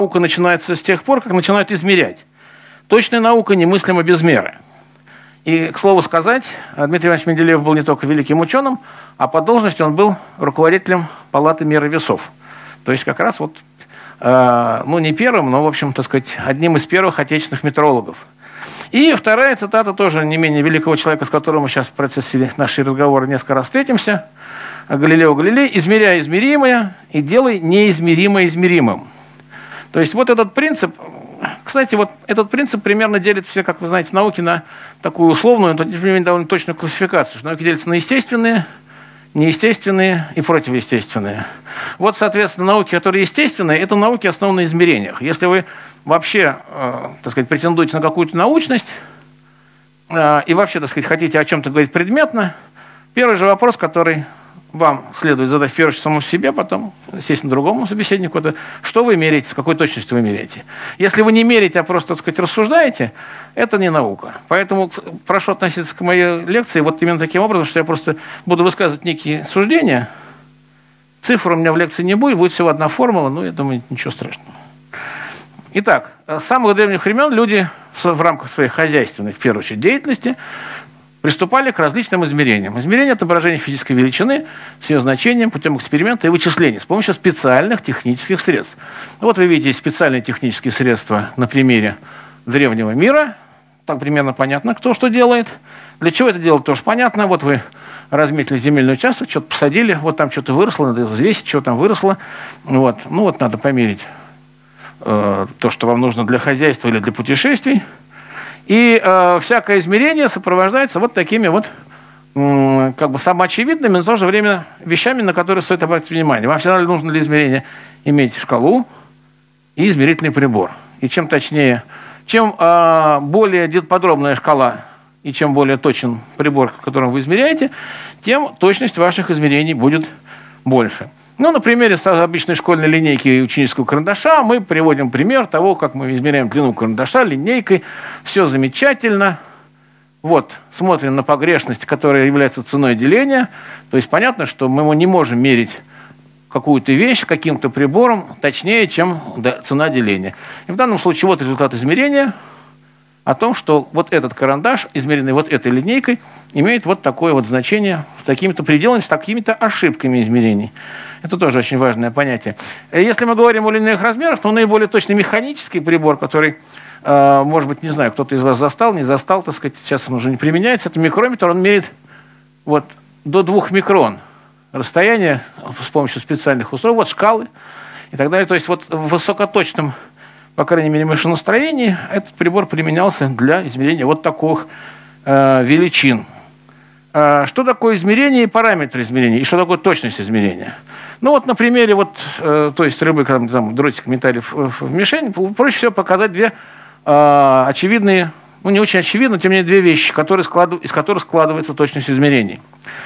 Наука начинается с тех пор, как начинают измерять. Точная наука немыслима без меры. И, к слову сказать, Дмитрий Иванович Менделеев был не только великим ученым, а по должности он был руководителем палаты меры весов. То есть как раз вот, не первым, но, в общем, так сказать, одним из первых отечественных метрологов. И вторая цитата тоже не менее великого человека, с которым мы сейчас в процессе нашей разговора несколько раз встретимся. Галилео Галилей: «Измеряй измеримое и делай неизмеримое измеримым». То есть вот этот принцип, кстати, вот этот принцип примерно делит все, как вы знаете, науки на такую условную, но довольно точную классификацию, что науки делятся на естественные, неестественные и противоестественные. Вот, соответственно, науки, которые естественные, это науки, основанные на измерениях. Если вы вообще, так сказать, претендуете на какую-то научность и вообще, так сказать, хотите о чем-то говорить предметно, первый же вопрос, который вам следует задать в первую очередь самому себе, потом, естественно, другому собеседнику, это что вы меряете, с какой точностью вы меряете. Если вы не меряете, а просто, так сказать, рассуждаете, это не наука. Поэтому прошу относиться к моей лекции вот именно таким образом, что я просто буду высказывать некие суждения. Цифр у меня в лекции не будет всего одна формула, но я думаю, ничего страшного. Итак, с самых древних времен люди в рамках своей хозяйственной, в первую очередь, деятельности приступали к различным измерениям. Измерение отображения физической величины с ее значением путем эксперимента и вычислений с помощью специальных технических средств. Вот вы видите специальные технические средства на примере древнего мира. Так примерно понятно, кто что делает. Для чего это делать, тоже понятно. Вот вы разметили земельный участок, что-то посадили, вот там что-то выросло, надо взвесить, что там выросло. Вот. Ну вот надо померить то, что вам нужно для хозяйства или для путешествий. И всякое измерение сопровождается вот такими вот как бы самоочевидными, но в то же время вещами, на которые стоит обратить внимание. Вам всегда нужно для измерения иметь шкалу и измерительный прибор. И чем точнее, чем более подробная шкала и чем более точен прибор, которым вы измеряете, тем точность ваших измерений будет больше. Ну, на примере обычной школьной линейки и ученического карандаша мы приводим пример того, как мы измеряем длину карандаша линейкой. Все замечательно. Вот, смотрим на погрешность, которая является ценой деления. То есть понятно, что мы не можем мерить какую-то вещь каким-то прибором точнее, чем цена деления. И в данном случае вот результат измерения о том, что вот этот карандаш, измеренный вот этой линейкой, имеет вот такое вот значение с такими-то пределами, с такими-то ошибками измерений. Это тоже очень важное понятие. Если мы говорим о линейных размерах, то наиболее точный механический прибор, который, может быть, не знаю, кто-то из вас застал, не застал, так сказать, сейчас он уже не применяется, это микрометр, он меряет вот до 2 микрон расстояние с помощью специальных устройств, вот шкалы и так далее. То есть вот в высокоточном, по крайней мере, машиностроении этот прибор применялся для измерения вот таких величин. Что такое измерение и параметры измерения, и что такое точность измерения? Ну вот на примере вот, то есть рыбы, когда там дротик метали в мишень, проще всего показать две очевидные, ну не очень очевидные, но тем не менее две вещи, из которых складывается точность измерений.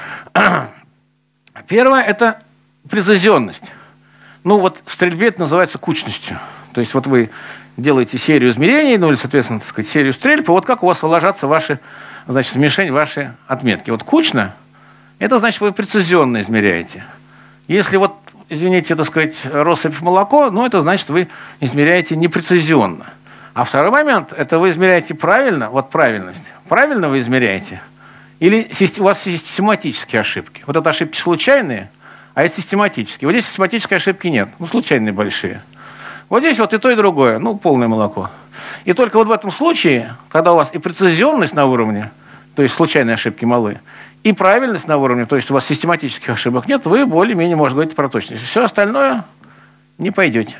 Первое – это прецизионность. Ну вот в стрельбе это называется кучностью. То есть вот вы делаете серию измерений, ну или, соответственно, так сказать, серию стрельб, и вот как у вас ложатся ваши, значит, в мишень ваши отметки. Вот кучно – это значит, вы прецизионно измеряете. Если вот, извините, так сказать, россыпь в молоко, ну это значит, вы измеряете непрецизионно. А второй момент – это вы измеряете правильно, вот правильность. Правильно вы измеряете? Или у вас есть систематические ошибки? Вот это ошибки случайные, а это систематические. Вот здесь систематической ошибки нет, ну случайные большие. Вот здесь вот и то, и другое, ну полное молоко. И только вот в этом случае, когда у вас и прецизионность на уровне, то есть случайные ошибки малы, и правильность на уровне, то есть у вас систематических ошибок нет, вы более-менее можете говорить про точность. Все остальное не пойдете.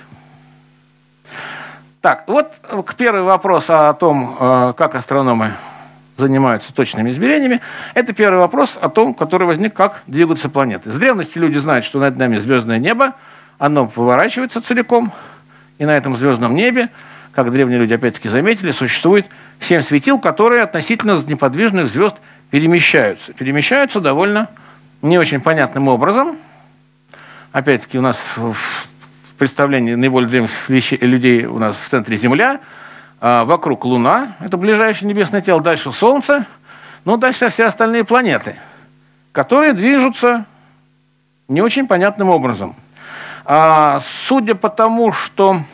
Так, вот первый вопрос о том, как астрономы занимаются точными измерениями. Это первый вопрос о том, который возник, как двигаются планеты. С древности люди знают, что над нами звездное небо, оно поворачивается целиком, и на этом звездном небе, как древние люди опять-таки заметили, существует 7 светил, которые относительно неподвижных звезд перемещаются. Перемещаются довольно не очень понятным образом. Опять-таки у нас в представлении наиболее древних людей у нас в центре Земля, вокруг Луна, это ближайшее небесное тело, дальше Солнце, но дальше все остальные планеты, которые движутся не очень понятным образом. Судя по тому, что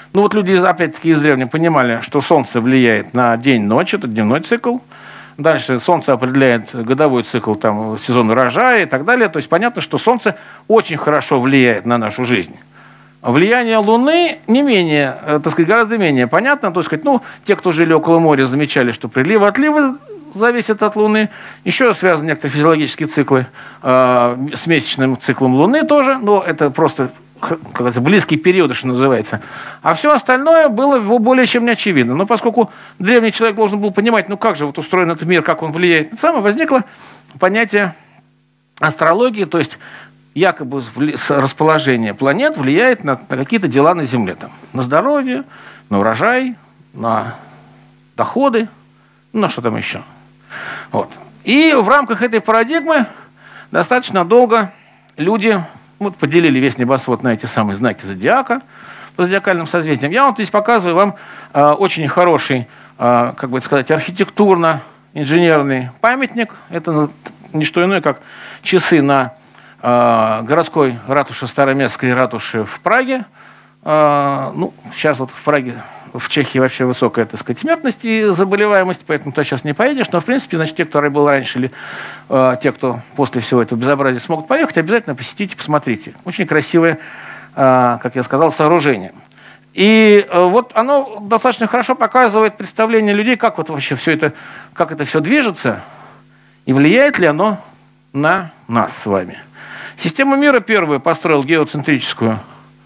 Ну вот люди, опять-таки, издревле понимали, что Солнце влияет на день-ночь, это дневной цикл. Дальше Солнце определяет годовой цикл, там, сезон урожая и так далее. То есть понятно, что Солнце очень хорошо влияет на нашу жизнь. Влияние Луны не менее, так сказать, гораздо менее понятно. То есть, ну, те, кто жили около моря, замечали, что приливы-отливы зависят от Луны. Еще связаны некоторые физиологические циклы с месячным циклом Луны тоже, но это просто, как говорится, близкие периоды, что называется. А все остальное было более чем не очевидно. Но поскольку древний человек должен был понимать, ну как же вот устроен этот мир, как он влияет, самое возникло понятие астрологии, то есть якобы расположение планет влияет на какие-то дела на Земле. Там, на здоровье, на урожай, на доходы, ну на что там еще. Вот. И в рамках этой парадигмы достаточно долго люди вот поделили весь небосвод на эти самые знаки зодиака по зодиакальным созвездиям. Я вот здесь показываю вам очень хороший, как бы сказать, архитектурно-инженерный памятник. Это не что иное, как часы на городской ратуше, Староместской ратуши в Праге. Ну, сейчас вот в Праге, в Чехии вообще высокая, так сказать, смертность и заболеваемость, поэтому туда сейчас не поедешь. Но, в принципе, значит, те, кто был раньше, или те, кто после всего этого безобразия смогут поехать, обязательно посетите, посмотрите. Очень красивое, как я сказал, сооружение. И вот оно достаточно хорошо показывает представление людей, как вот вообще все это, как это все движется, и влияет ли оно на нас с вами. Систему мира первую построил геоцентрическую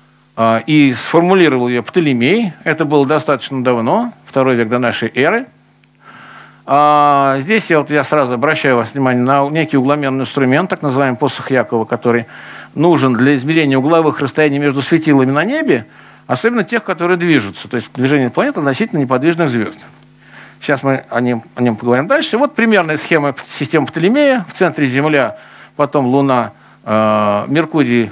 и сформулировал ее Птолемей. Это было достаточно давно, 2 век до нашей эры. Здесь я сразу обращаю вас внимание на некий угломерный инструмент, так называемый посох Якова, который нужен для измерения угловых расстояний между светилами на небе, особенно тех, которые движутся, то есть движение планет относительно неподвижных звезд. Сейчас мы о нем поговорим дальше. Вот примерная схема системы Птолемея. В центре Земля, потом Луна, Меркурий,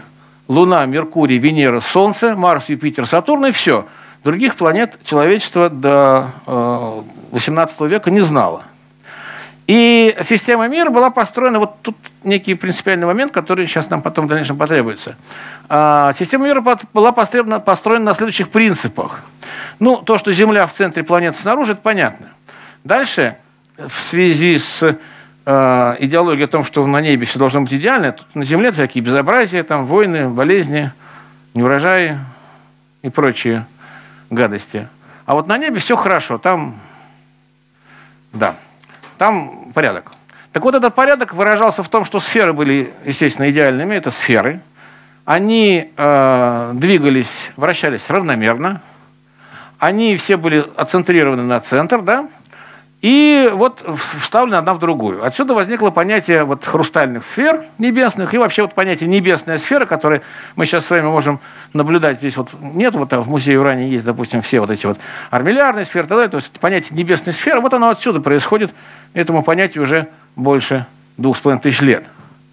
Венера, Солнце, Марс, Юпитер, Сатурн и все. Других планет человечество до XVIII века не знало. И система мира была построена, вот тут некий принципиальный момент, который сейчас нам потом в дальнейшем потребуется. Система мира была построена на следующих принципах. Ну, то, что Земля в центре планеты снаружи, это понятно. Дальше, в связи с идеологией о том, что на небе все должно быть идеально, тут на Земле всякие безобразия, там войны, болезни, неурожаи и прочие гадости. А вот на небе все хорошо, там порядок. Так вот, этот порядок выражался в том, что сферы были, естественно, идеальными, это сферы. Они двигались, вращались равномерно, они все были отцентрированы на центр, да, и вот вставлены одна в другую. Отсюда возникло понятие вот хрустальных сфер небесных и вообще вот понятие небесная сфера, которое мы сейчас с вами можем наблюдать. Здесь вот нет, вот в музее Урания есть, допустим, все вот эти вот армиллярные сферы, то есть понятие небесной сферы, вот оно отсюда происходит, этому понятию уже больше 2500 лет.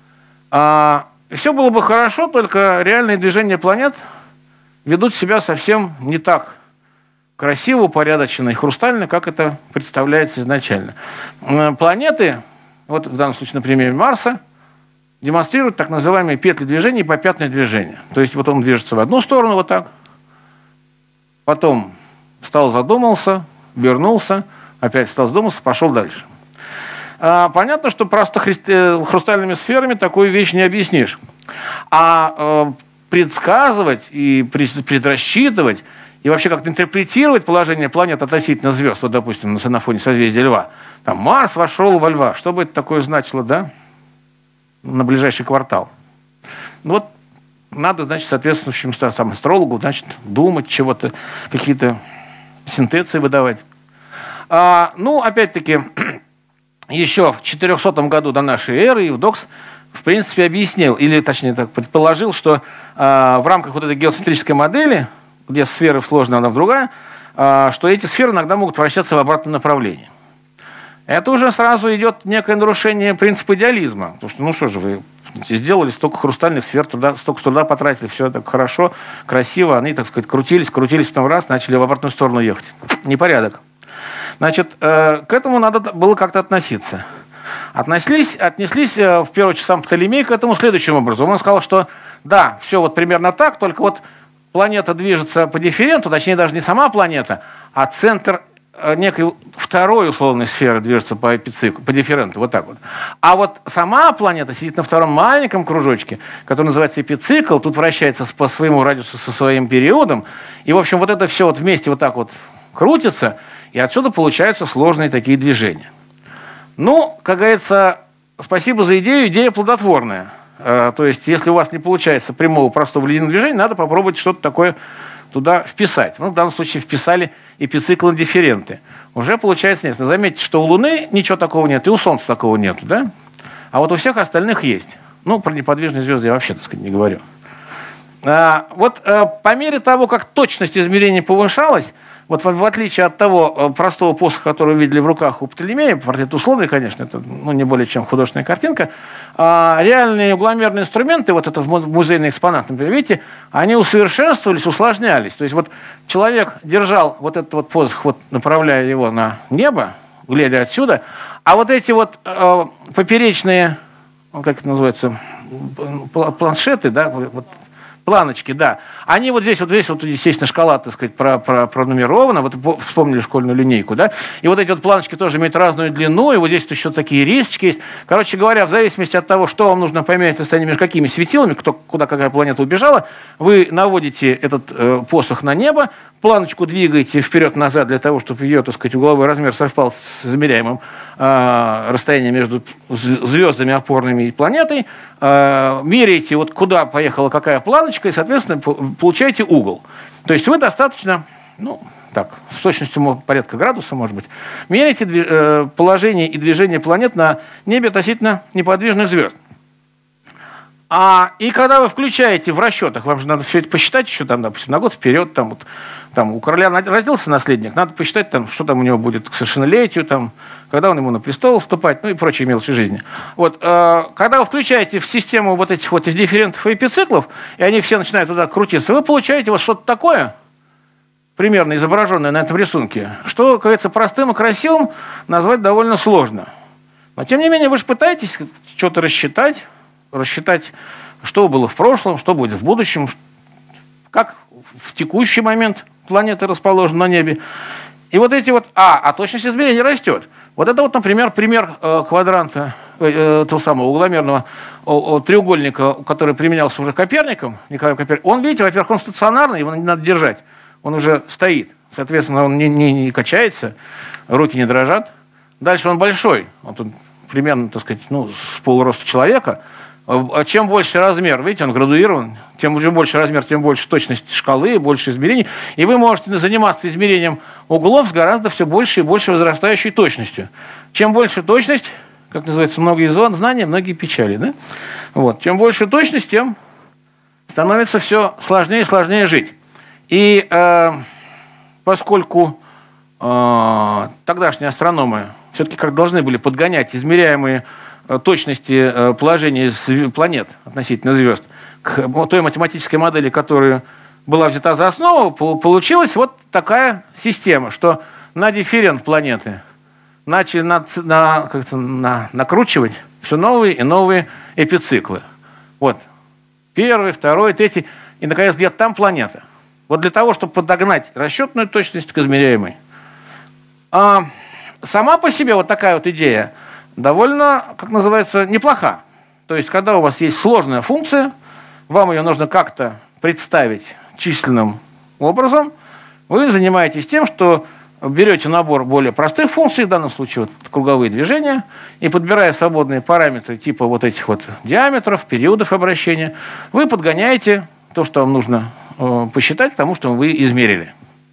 Все было бы хорошо, только реальные движения планет ведут себя совсем не так красиво, упорядоченно и хрустально, как это представляется изначально. Планеты, вот в данном случае на примере Марса, демонстрируют так называемые петли движения и попятные движения. То есть вот он движется в одну сторону вот так, потом встал, задумался, вернулся, опять встал, задумался, пошел дальше. Понятно, что просто хрустальными сферами такую вещь не объяснишь. А предсказывать и предрасчитывать и вообще как-то интерпретировать положение планет относительно звезд, вот, допустим, на фоне созвездия Льва, там Марс вошел во Льва, что бы это такое значило, да, на ближайший квартал? Ну вот надо, значит, соответствующему астрологу, значит, думать чего-то, какие-то синтеции выдавать. Ну, опять-таки, еще в 400 году до нашей эры Евдокс, в принципе, объяснил, или точнее так предположил, что в рамках вот этой геоцентрической модели, где сферы сложная, одна в другая, что эти сферы иногда могут вращаться в обратном направлении. Это уже сразу идет некое нарушение принципа идеализма. Потому что, ну что же, вы сделали столько хрустальных сфер, столько туда потратили, все так хорошо, красиво, они, так сказать, крутились, потом раз, начали в обратную сторону ехать. Непорядок. Значит, к этому надо было как-то относиться. Отнеслись, в первую очередь, сам Птолемей к этому следующим образом. Он сказал, что да, все вот примерно так, только вот планета движется по дифференту, точнее даже не сама планета, а центр некой второй условной сферы движется по эпициклу, по дифференту, вот так вот. А вот сама планета сидит на втором маленьком кружочке, который называется эпицикл, тут вращается по своему радиусу со своим периодом, и, в общем, вот это все вот вместе вот так вот крутится, и отсюда получаются сложные такие движения. Ну, как говорится, спасибо за идею, идея плодотворная. То есть, если у вас не получается прямого простого линейного движения, надо попробовать что-то такое туда вписать. Ну, в данном случае вписали эпициклы дифференты. Уже получается нет. Заметьте, что у Луны ничего такого нет, и у Солнца такого нет, да? А вот у всех остальных есть. Ну, про неподвижные звезды я вообще, так сказать, не говорю. По мере того, как точность измерений повышалась, вот в отличие от того простого посоха, который вы видели в руках у Птолемея, портрет условный, конечно, это не более чем художественная картинка, реальные угломерные инструменты, вот это музейный экспонат, например, видите, они усовершенствовались, усложнялись. То есть вот человек держал вот этот вот посох, вот, направляя его на небо, глядя отсюда, а вот эти вот поперечные, как это называется, планшеты, да, вот, планочки, да. Они вот здесь, естественно, шкала, так сказать, пронумерована. Вот вспомнили школьную линейку, да. И вот эти вот планочки тоже имеют разную длину, и вот здесь еще такие рисочки есть. Короче говоря, в зависимости от того, что вам нужно померить расстояние между какими светилами, куда какая планета убежала, вы наводите этот посох на небо, планочку двигаете вперед-назад для того, чтобы ее, так сказать, угловой размер совпал с измеряемым расстоянием между звездами опорными и планетой, меряете, вот куда поехала какая планочка, и, соответственно, получаете угол. То есть вы достаточно, с точностью порядка градуса, может быть, меряете положение и движение планет на небе относительно неподвижных звезд. И когда вы включаете в расчетах, вам же надо все это посчитать еще, допустим, на год вперед, там у короля родился наследник, надо посчитать, что там у него будет к совершеннолетию, когда он ему на престол вступать, и прочие мелочи жизни. Когда вы включаете в систему вот этих вот дифферентов и эпициклов, и они все начинают туда крутиться, вы получаете вот что-то такое, примерно изображенное на этом рисунке, что, как говорится, простым и красивым назвать довольно сложно. Но, тем не менее, вы же пытаетесь что-то рассчитать, что было в прошлом, что будет в будущем, как в текущий момент планеты расположены на небе. И вот эти точность измерения растет. Вот это например, пример квадранта, того самого угломерного треугольника, который применялся уже Коперником, Николаем Коперником. Он, видите, во-первых, он стационарный, его не надо держать. Он уже стоит. Соответственно, он не качается, руки не дрожат. Дальше он большой. Он примерно, так сказать, с полуроста человека. Чем больше размер, видите, он градуирован, чем больше размер, тем больше точность шкалы, больше измерений. И вы можете заниматься измерением углов с гораздо все больше и больше возрастающей точностью. Чем больше точность, как называется, многие знания, многие печали. Да? Чем больше точность, тем становится все сложнее и сложнее жить. И поскольку тогдашние астрономы все-таки как должны были подгонять измеряемые точности положения планет относительно звезд к той математической модели, которая была взята за основу, получилась вот такая система, что на дифферент планеты начали накручивать все новые и новые эпициклы. Первый, второй, третий, и, наконец, где-то там планета. Для того, чтобы подогнать расчетную точность к измеряемой. Сама по себе такая идея довольно, как называется, неплоха. То есть, когда у вас есть сложная функция, вам ее нужно как-то представить численным образом, вы занимаетесь тем, что берете набор более простых функций, в данном случае круговые движения, и подбирая свободные параметры типа этих диаметров, периодов обращения, вы подгоняете то, что вам нужно посчитать, к тому, что вы измерили.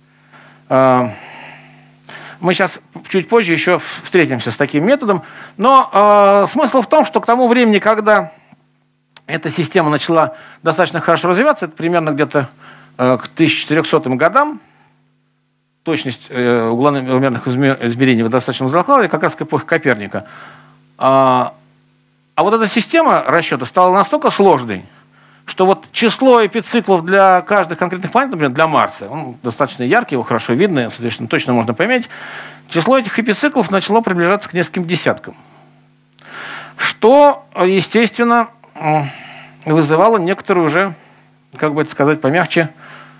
Мы сейчас чуть позже еще встретимся с таким методом. Но смысл в том, что к тому времени, когда эта система начала достаточно хорошо развиваться, это примерно где-то к 1400 годам, точность угломерных измерений достаточно возросла, как раз к эпохе Коперника. А эта система расчета стала настолько сложной, что число эпициклов для каждых конкретных планет, например, для Марса, он достаточно яркий, его хорошо видно, соответственно, точно можно пометить, число этих эпициклов начало приближаться к нескольким десяткам. Что, естественно, вызывало некоторую уже, как бы это сказать помягче,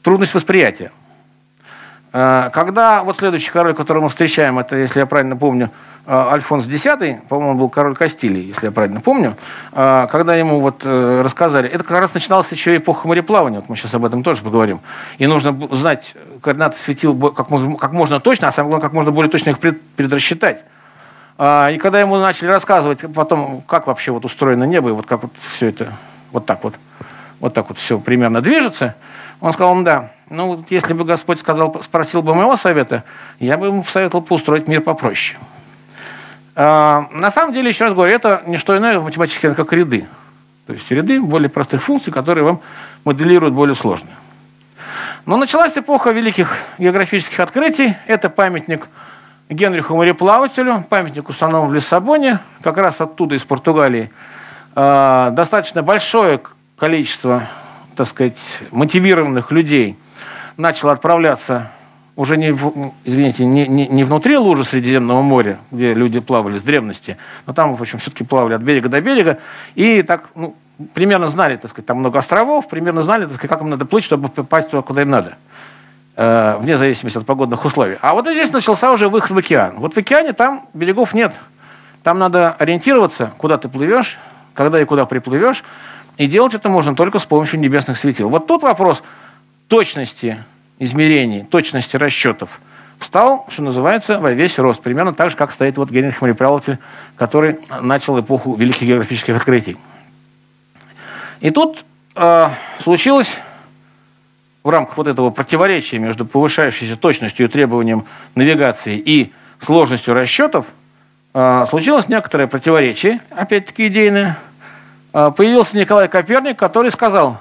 трудность восприятия. Когда вот следующий король, которого мы встречаем, это, если я правильно помню, Альфонс X, по-моему, был король Кастилии, если я правильно помню, когда ему вот рассказали, это как раз начиналась еще эпоха мореплавания, вот мы сейчас об этом тоже поговорим, и нужно знать координаты светил как можно точно, а самое главное, как можно более точно их предрасчитать. И когда ему начали рассказывать потом, как вообще вот устроено небо, и вот как вот все это вот так вот все примерно движется, он сказал, да, ну если бы Господь спросил бы моего совета, я бы ему посоветовал поустроить мир попроще. На самом деле, еще раз говорю, это не что иное в математике, как ряды. То есть ряды более простых функций, которые вам моделируют более сложные. Но началась эпоха великих географических открытий. Это памятник Генриху мореплавателю, памятник установлен в Лиссабоне, как раз оттуда, из Португалии. Достаточно большое количество, так сказать, мотивированных людей начало отправляться уже не внутри лужи Средиземного моря, где люди плавали с древности, но там, в общем, все-таки плавали от берега до берега, и так, примерно знали, так сказать, там много островов, примерно знали, так сказать, как им надо плыть, чтобы попасть туда, куда им надо, вне зависимости от погодных условий. А вот здесь начался уже выход в океан. Вот в океане там берегов нет. Там надо ориентироваться, куда ты плывешь, когда и куда приплывешь, и делать это можно только с помощью небесных светил. Вот тут вопрос точности измерений, точности расчетов встал, что называется, во весь рост. Примерно так же, как стоит вот Генрих мореплаватель, который начал эпоху великих географических открытий. И тут случилось в рамках вот этого противоречия между повышающейся точностью и требованием навигации и сложностью расчетов, случилось некоторое противоречие, опять-таки идейное. Появился Николай Коперник, который сказал,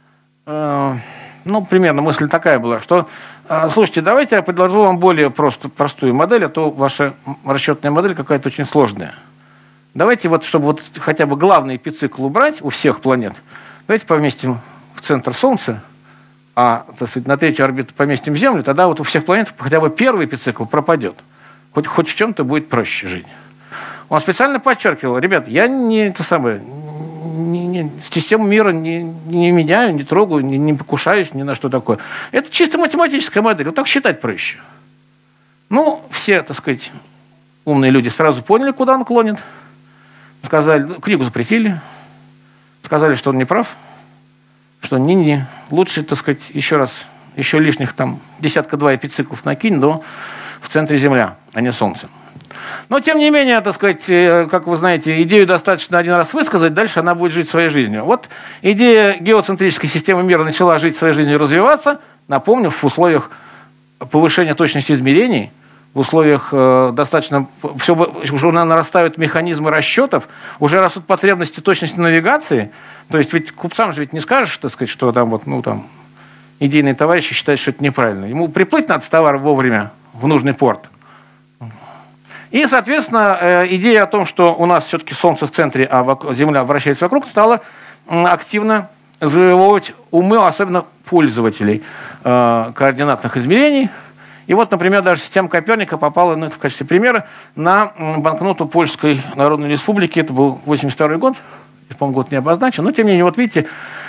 примерно мысль такая была, что, слушайте, давайте я предложу вам более простую модель, а то ваша расчетная модель какая-то очень сложная. Давайте вот, чтобы вот хотя бы главный эпицикл убрать у всех планет, давайте поместим в центр Солнца, а, так сказать, на третью орбиту поместим Землю, тогда вот у всех планет хотя бы первый эпицикл пропадет. Хоть в чем-то будет проще жить. Он специально подчеркивал, ребят, я систему мира не меняю, не трогаю, не покушаюсь ни на что такое. Это чисто математическая модель, вот так считать проще. Все, так сказать, умные люди сразу поняли, куда он клонит. Сказали, книгу запретили, сказали, что он не прав, что лучше, так сказать, еще лишних там 10-2 эпициклов накинь, но в центре Земля, а не Солнце. Но, тем не менее, так сказать, как вы знаете, идею достаточно один раз высказать, дальше она будет жить своей жизнью. Вот идея геоцентрической системы мира начала жить своей жизнью и развиваться, напомню, в условиях повышения точности измерений, в условиях достаточно, уже нарастают механизмы расчетов, уже растут потребности точности навигации. То есть ведь купцам же не скажешь, так сказать, что там, идейные товарищи считают, что это неправильно. Ему приплыть надо с товаром вовремя в нужный порт. И, соответственно, идея о том, что у нас все-таки Солнце в центре, а Земля вращается вокруг, стала активно завоевывать умы, особенно пользователей координатных измерений. И вот, например, даже система Коперника попала, это в качестве примера, на банкноту Польской Народной Республики. Это был 1982 год, по-моему, год не обозначен. Но, тем не менее, вот видите,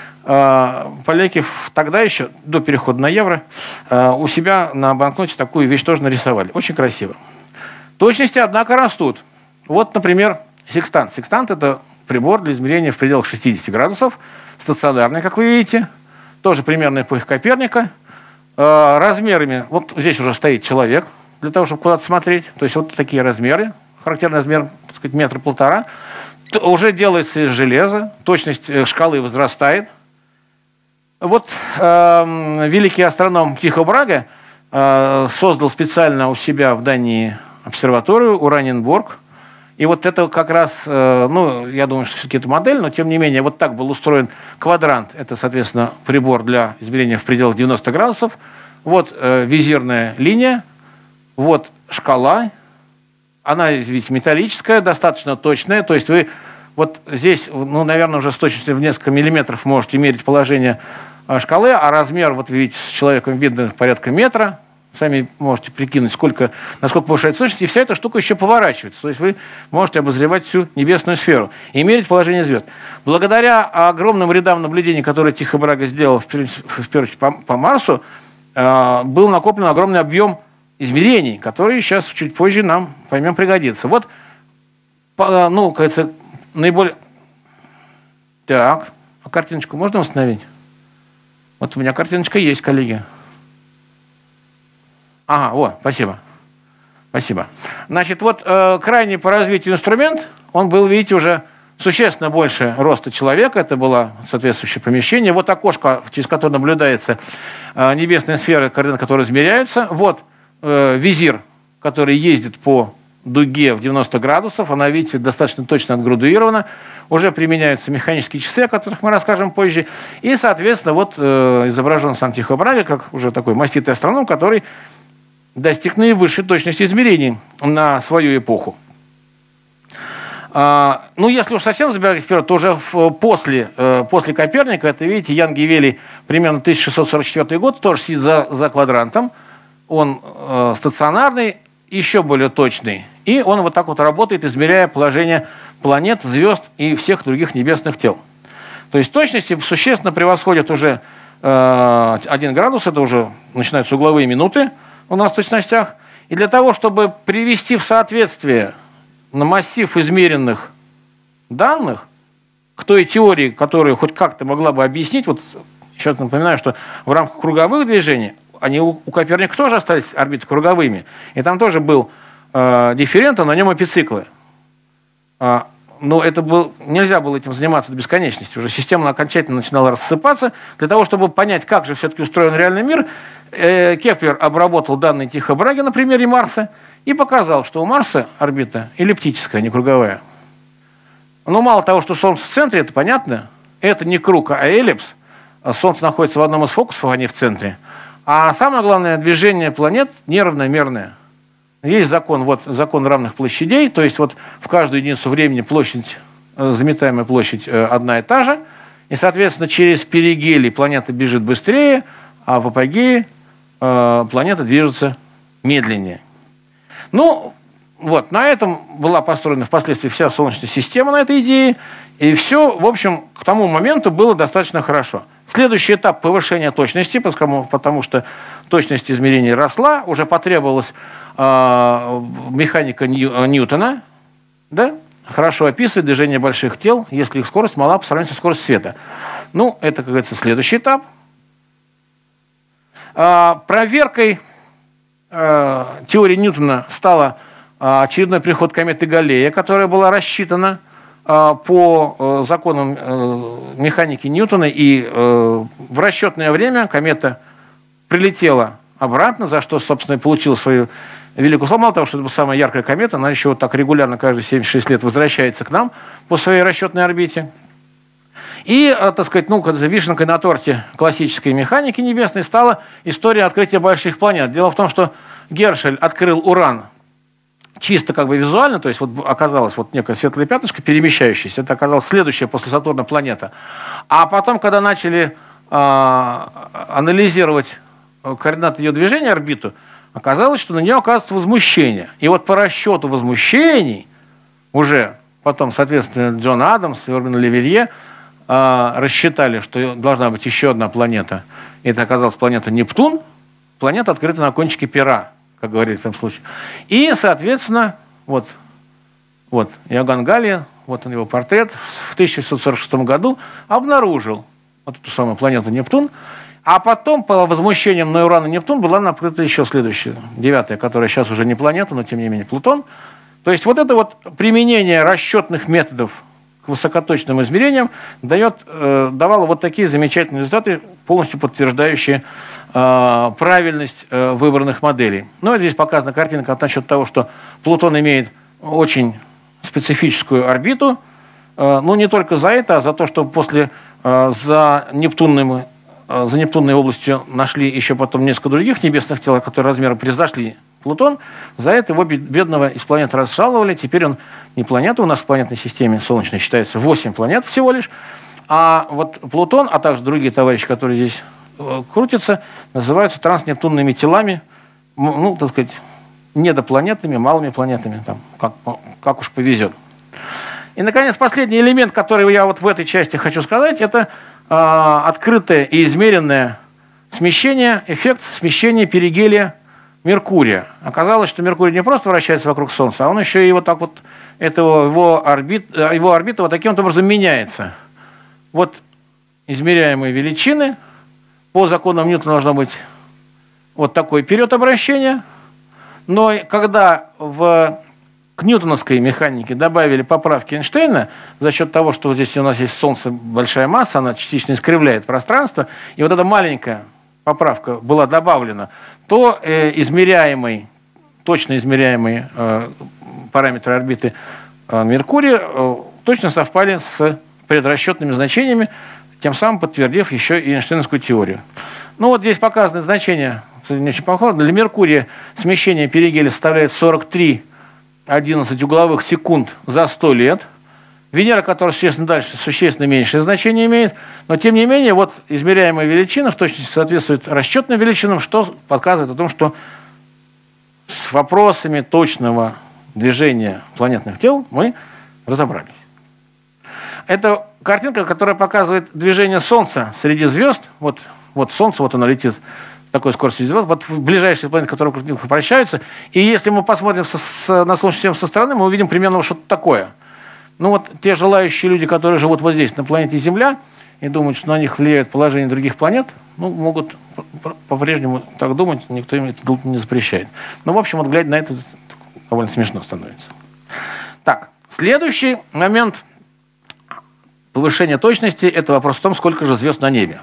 поляки тогда еще, до перехода на евро, у себя на банкноте такую вещь тоже нарисовали. Очень красиво. Точности, однако, растут. Вот, например, секстант. Секстант – это прибор для измерения в пределах 60 градусов, стационарный, как вы видите, тоже примерно эпохи Коперника. Размерами, вот здесь уже стоит человек, для того, чтобы куда-то смотреть. То есть вот такие размеры, характерный размер, так сказать, 1,5 метра. Уже делается из железа, точность шкалы возрастает. Вот великий астроном Тихо Брага создал специально у себя в Дании обсерваторию Ураниенборг. И вот это как раз, я думаю, что все-таки это модель, но тем не менее, вот так был устроен квадрант. Это, соответственно, прибор для измерения в пределах 90 градусов. Вот визирная линия, вот шкала. Она, видите, металлическая, достаточно точная. То есть вы вот здесь, наверное, уже с точностью в несколько миллиметров можете мерить положение шкалы, а размер, вот видите, с человеком видно порядка метра. Сами можете прикинуть, насколько повышается точность, и вся эта штука еще поворачивается. То есть вы можете обозревать всю небесную сферу и мерить положение звезд. Благодаря огромным рядам наблюдений, которые Тихо Брага сделал, в первую очередь, по Марсу, был накоплен огромный объем измерений, которые сейчас чуть позже нам, поймем, пригодится. Вот, кажется, наиболее... Так, а картиночку можно восстановить? Вот у меня картиночка есть, коллеги. Ага, вот, спасибо. Спасибо. Значит, вот крайний по развитию инструмент, он был, видите, уже существенно больше роста человека. Это было соответствующее помещение. Вот окошко, через которое наблюдается небесная сфера, координаты, которые измеряются. Вот визир, который ездит по дуге в 90 градусов. Она, видите, достаточно точно отградуирована. Уже применяются механические часы, о которых мы расскажем позже. И, соответственно, вот изображен сам Тихо Брага, как уже такой маститый астроном, который достиг наивысшей точности измерений на свою эпоху. Если уж совсем забирать вперед, то уже после Коперника, это, видите, Ян Гевели, примерно 1644 год, тоже сидит за квадрантом. Он стационарный, еще более точный. И он вот так вот работает, измеряя положение планет, звезд и всех других небесных тел. То есть точности существенно превосходят уже 1 градус, это уже начинаются угловые минуты у нас в точностях. И для того, чтобы привести в соответствие на массив измеренных данных к той теории, которая хоть как-то могла бы объяснить, вот сейчас напоминаю, что в рамках круговых движений, они у Коперника тоже остались орбиты круговыми, и там тоже был дифферент, а на нем эпициклы. Но нельзя было этим заниматься до бесконечности. Уже система окончательно начинала рассыпаться. Для того, чтобы понять, как же все-таки устроен реальный мир, Кеплер обработал данные Тихо Браги на примере Марса и показал, что у Марса орбита эллиптическая, не круговая. Но мало того, что Солнце в центре, это понятно. Это не круг, а эллипс. Солнце находится в одном из фокусов, а не в центре. А самое главное, движение планет неравномерное. Есть закон равных площадей, то есть вот в каждую единицу времени заметаемая площадь одна и та же, и, соответственно, через перигелий планета бежит быстрее, а в апогее планета движется медленнее. На этом была построена впоследствии вся Солнечная система на этой идее, и все, в общем, к тому моменту было достаточно хорошо. Следующий этап повышения точности, потому что точность измерений росла, уже потребовалась механика Ньютона, да? Хорошо описывает движение больших тел, если их скорость мала по сравнению со скоростью света. Это, как говорится, следующий этап. Проверкой теории Ньютона стала очередной приход кометы Галлея, которая была рассчитана по законам механики Ньютона, и в расчетное время комета прилетела обратно, за что, собственно, и получила свою великую славу. Мало того, что это была самая яркая комета, она еще вот так регулярно каждые 76 лет возвращается к нам по своей расчетной орбите. И, так сказать, вишенкой на торте классической механики небесной стала история открытия больших планет. Дело в том, что Гершель открыл Уран чисто визуально, то есть оказалось некое светлое пятнышко, перемещающееся. Это оказалось следующая после Сатурна планета. А потом, когда начали анализировать координаты ее движения, орбиту, оказалось, что на нее оказывается возмущение. И вот по расчету возмущений уже потом, соответственно, Джон Адамс и Урбан Леверье рассчитали, что должна быть еще одна планета. Это оказалась планета Нептун, планета открыта на кончике пера, как говорили в этом случае. И, соответственно, вот Иоганн Галлия, вот он его портрет, в 1646 году обнаружил вот эту самую планету Нептун. А потом, по возмущениям на Уран и Нептун, была открыта еще следующая, 9-я, которая сейчас уже не планета, но тем не менее Плутон. То есть это применение расчетных методов к высокоточным измерениям давало такие замечательные результаты, полностью подтверждающие правильность выбранных моделей. Здесь показана картинка насчет того, что Плутон имеет очень специфическую орбиту. Не только за это, а за то, что за Нептунной областью нашли еще потом несколько других небесных тел, которые размером превзошли Плутон. За это его бедного из планет разжаловали. Теперь он не планета у нас в планетной системе Солнечной, считается 8 планет всего лишь. А Плутон, а также другие товарищи, которые здесь крутятся, называются транснептунными телами. ну, так сказать, недопланетами, малыми планетами, там, как уж повезет. И, наконец, последний элемент, который я вот в этой части хочу сказать, это открытое и измеренное смещение, эффект смещения перигелия Меркурия. Оказалось, что Меркурий не просто вращается вокруг Солнца, а он еще и вот так вот, его орбита вот таким вот образом меняется. Вот измеряемые величины, по законам Ньютона должно быть вот такой период обращения, но когда к ньютоновской механике добавили поправки Эйнштейна за счет того, что вот здесь у нас есть Солнце, большая масса, она частично искривляет пространство, и вот эта маленькая поправка была добавлена, то точно измеряемые параметры орбиты Меркурия точно совпали с предрасчетными значениями, тем самым подтвердив еще и Эйнштейновскую теорию. Ну вот здесь показаны значения, не очень похоже. Для Меркурия смещение перигелия составляет 43,11 угловых секунд за 100 лет. Венера, которая существенно дальше, существенно меньшее значение имеет, но тем не менее вот измеряемая величина в точности соответствует расчетным величинам, что показывает о том, что с вопросами точного движения планетных тел мы разобрались. Это картинка, которая показывает движение Солнца среди звезд. Вот Солнце, вот оно летит с такой скоростью звезд. Вот ближайшие планеты, которые вокруг них вращаются. И если мы посмотрим на Солнечную систему со стороны, мы увидим примерно что-то такое. Ну вот те желающие люди, которые живут вот здесь, на планете Земля, и думают, что на них влияет положение других планет, ну, могут по-прежнему так думать, никто им это не запрещает. Но, в общем, вот глядя на это, довольно смешно становится. Так, следующий момент повышения точности – это вопрос о том, сколько же звезд на небе.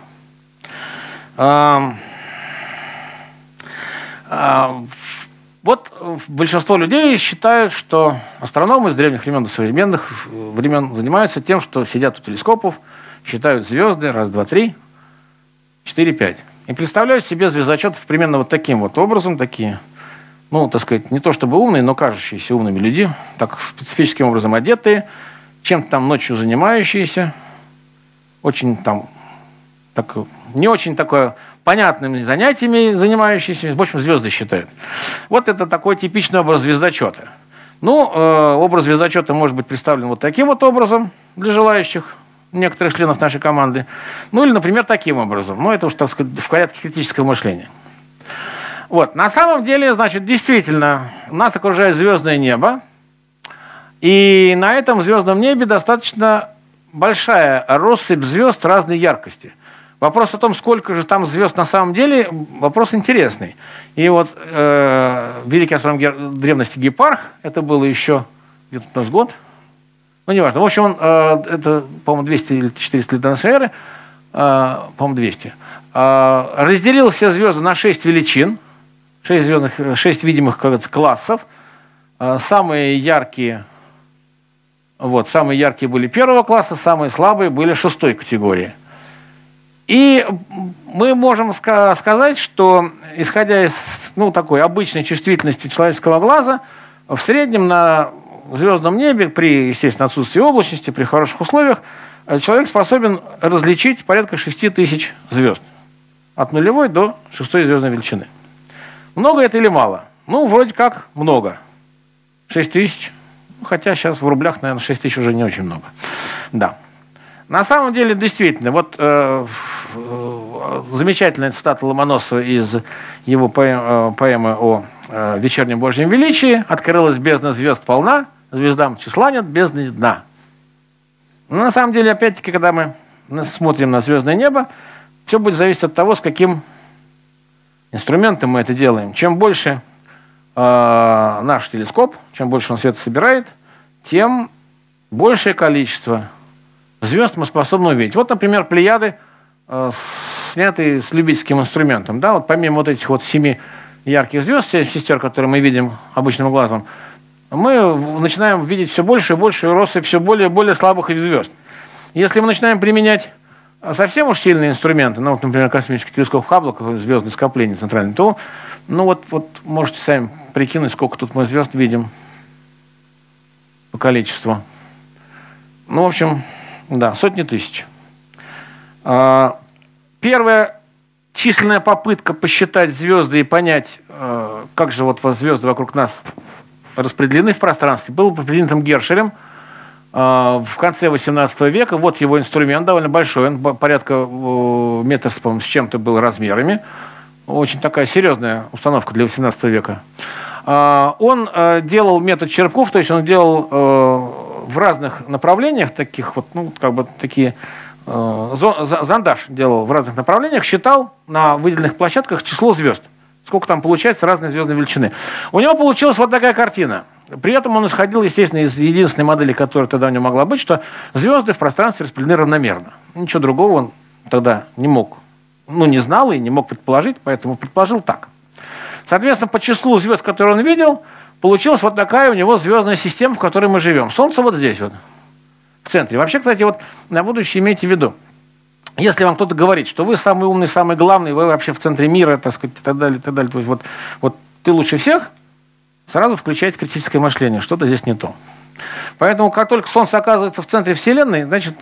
Вот большинство людей считают, что астрономы с древних времен до современных времен занимаются тем, что сидят у телескопов, считают звезды, раз, два, три, 4, 5. И представляют себе звездочетов примерно вот таким вот образом, такие, ну, так сказать, не то чтобы умные, но кажущиеся умными люди, так специфическим образом одетые, чем-то там ночью занимающиеся, очень там, так, не очень такое понятными занятиями занимающиеся, в общем, звезды считают. Вот это такой типичный образ звездочета. Ну, образ звездочета может быть представлен вот таким вот образом для желающих некоторых членов нашей команды. Ну, или, например, таким образом. Ну, это уж, так сказать, в порядке критического мышления. Вот, на самом деле, значит, действительно, нас окружает звездное небо, и на этом звездном небе достаточно большая россыпь звезд разной яркости. Вопрос о том, сколько же там звезд на самом деле, вопрос интересный. И вот великий астроном древности Гепарх, это было еще где-то у нас год, ну, неважно. В общем, он, это, по-моему, 200 или 400 лет до нашей эры, по-моему, 200, разделил все звезды на 6 величин, 6 видимых, как говорится, классов. Самые яркие были первого класса, самые слабые были 6-й категории. И мы можем сказать, что, исходя из такой обычной чувствительности человеческого глаза, в среднем на звездном небе, при, естественно, отсутствии облачности, при хороших условиях, человек способен различить порядка 6000 звезд. От нулевой до 6-й звездной величины. Много это или мало? Ну, вроде как много. 6000. Хотя сейчас в рублях, наверное, 6000 уже не очень много. Да. На самом деле, действительно, вот замечательная цитата Ломоносова из его поэмы о вечернем Божьем величии: «Открылась бездна звезд полна, звездам числа нет, бездны дна». Но на самом деле, опять-таки, когда мы смотрим на звездное небо, все будет зависеть от того, с каким инструментом мы это делаем. Чем больше наш телескоп, чем больше он света собирает, тем большее количество звезд мы способны увидеть. Вот, например, Плеяды, снятые с любительским инструментом. Да, вот помимо вот этих вот 7 ярких звезд, 7 сестер, которые мы видим обычным глазом, мы начинаем видеть все больше и больше россыпь все более и более слабых звезд. Если мы начинаем применять совсем уж сильные инструменты, ну, вот, например, космический телескоп Хаббла, звездное скопление центральное, то, ну, вот можете сами прикинуть, сколько тут мы звезд видим по количеству. Ну, в общем, да, сотни тысяч. Первая численная попытка посчитать звезды и понять, как же вот звезды вокруг нас распределены в пространстве, был определен Гершелем в конце XVIII века. Вот его инструмент довольно большой, он порядка метра с чем-то был размерами. Очень такая серьезная установка для XVIII века. Он делал метод черепков, то есть он делал в разных направлениях, таких вот, ну, как бы такие, зондаж делал в разных направлениях, считал на выделенных площадках число звезд. Сколько там получается разной звездной величины. У него получилась вот такая картина. При этом он исходил, естественно, из единственной модели, которая тогда у него могла быть, что звезды в пространстве распределены равномерно. Ничего другого он тогда не мог, не знал и не мог предположить, поэтому предположил так. Соответственно, по числу звезд, которые он видел, получилась вот такая у него звездная система, в которой мы живем. Солнце вот здесь вот, в центре. Вообще, кстати, вот на будущее имейте в виду. Если вам кто-то говорит, что вы самый умный, самый главный, вы вообще в центре мира, так сказать, и так далее, то есть вот ты лучше всех, сразу включайте критическое мышление, что-то здесь не то. Поэтому, как только Солнце оказывается в центре Вселенной, значит,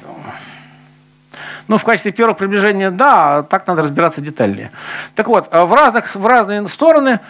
в качестве первого приближения, да, так надо разбираться детальнее. Так вот, в разные стороны,